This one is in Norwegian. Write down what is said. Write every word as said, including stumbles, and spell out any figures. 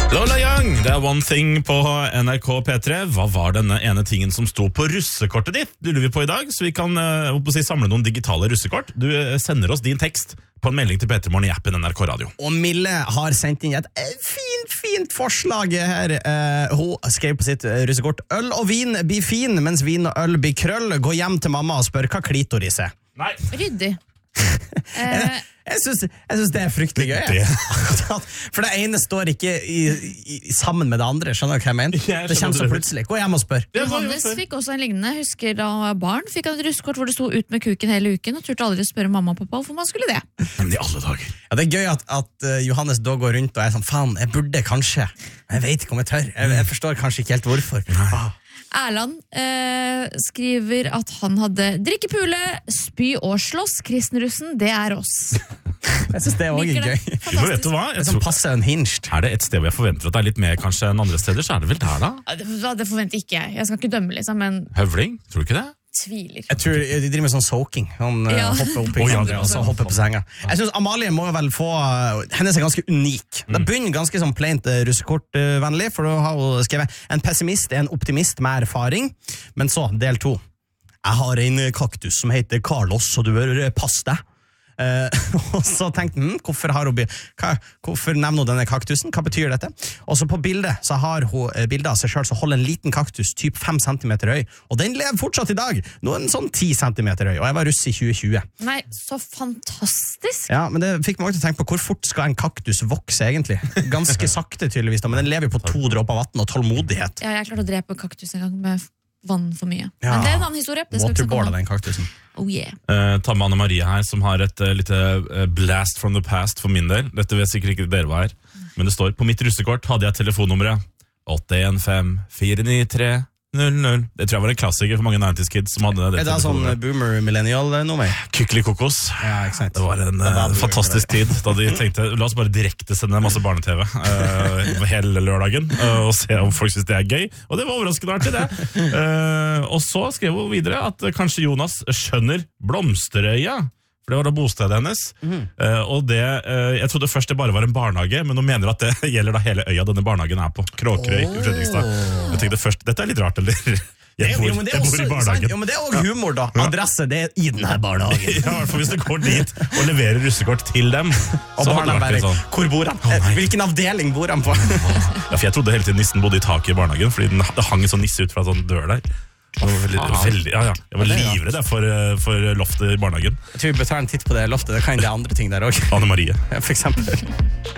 Lola Young, det er One Thing på N R K P tre. Hva var denne ene tingen som sto på russekortet ditt? Det lurer vi på i dag, så vi kan uh, si, samle noen digitale russekort. Du uh, sender oss din tekst på en melding til P tre Morgen i appen N R K Radio. Og Mille har sendt inn et fint, fint forslag her. Uh, hun skrev på sitt russekort: øl og vin blir fin, mens vin og øl blir krøll. Gå hjem til mamma og spør hva klitoris er. Nei. Ryddig. eh. Jeg synes, jeg synes det er fryktelig gøy. Det. For det ene står ikke i, i, sammen med det andre. Skjønner du hva jeg mener? Jeg det kommer så plutselig. Gå hjem og spør. Johannes fikk også en lignende. Husker da han var barn, fikk han et russekort hvor det sto ut med kuken hele uken, og turte aldri spørre mamma og pappa hvorfor man skulle det. Men i alle dager. Ja, det er gøy at, at uh, Johannes da går rundt og er sånn, faen, jeg burde kanskje, men jeg vet ikke om jeg tør. Jeg, jeg forstår kanskje ikke helt hvorfor. Ah. Erland eh, skriver at han hadde drikkepule, spy og slåss. Kristenrussen, det er oss. Jeg synes det er også Liker gøy. det. Men vet du hva? Det Jeg som tror, passer unhinged. er det et sted hvor jeg forventer at det er litt mer kanskje enn andre steder, så er det vel der da? Ja, Det, det forventer ikke jeg. Jeg skal ikke dømme, liksom, men Høvling? Tror du ikke det? tviler. Jeg tror de driver med sånn soaking. Han Ja. uh, hopper opp i Oh, ja, hverandre, det er og så sant. hopper på senga. Jeg synes Amalie må vel få, hennes er ganske unik. Det begynner ganske sånn plaint uh, russekortvennlig, for da har hun skrevet: en pessimist er en optimist med erfaring. Men så, del to. Jeg har en kaktus som heter Carlos, så du bør passe deg. Uh, og så tenkte hun, hm, hvorfor, har hun, hva, hvorfor nevner hun denne kaktusen? Hva betyr dette? Og så på bildet så har hun uh, bildet av seg selv som holder en liten kaktus, typ fem centimeter høy. Og den lever fortsatt i dag. Nå er den sånn ti centimeter høy, og jeg var russ i tjue tjue. Nei, så fantastisk. Ja, men det fikk meg til å tenke på hvor fort skal en kaktus vokse egentlig? Ganske sakte tydeligvis, da, men den lever jo på to dråper vann og tålmodighet. Ja, jeg klarte å drepe kaktus en gang med vann for mye. Ja. Men det er en annen historie. Det skal vi ikke snakke Waterboarda om. den kaktusen. Oh yeah. Uh, ta med Anne Marie her, som har et uh, lite uh, blast from the past for min del. Dette vet sikkert ikke dere hva er. Men det står: på mitt russekort hadde jeg telefonnummeret åtte en fem fire ni tre null null. Det tror jeg var en klassiker for mange nineties-kids som hadde det. Er det sånn boomer millennial nummer? Kykkeli kokos. Ja, ikke sant. Det var en Det var uh, boomer, fantastisk tid da de tenkte, la oss bare direkte sende masse barne-TV uh, hele lørdagen uh, og se om folk synes det er gøy. Og det var overraskende artig, det. Uh, og så skrev hun videre at uh, kanskje Jonas skjønner Blomsterøya. For det var da bostedet hennes. Mm. Uh, og det, uh, jeg trodde først det bare var en barnehage, men hun mener at det gjelder da hele øya denne barnehagen er på. Kråkerøy i Fredrikstad. Jeg tenkte først, dette er litt rart, eller? Jeg bor, jo, men det er jeg bor også, i barnehagen. jo, men det er også humor da. Adresse, det er i denne barnehagen. Ja, i hvert fall hvis du går dit og leverer russekort til dem. Og så hadde det barna vært bare, litt sånn. hvor bor han? Å, nei. Hvilken avdeling bor han på? Ja, for jeg trodde hele tiden nissen bodde i taket i barnehagen, fordi den, det hang en sånn nisse ut fra en sånn dør der. Jeg var, veldig, veldig, ja, ja. Jeg var livredd for, for loftet i barnehagen. Jeg tror vi bør ta en titt på det loftet. Det kan det andre ting der også. Anne Marie. For eksempel.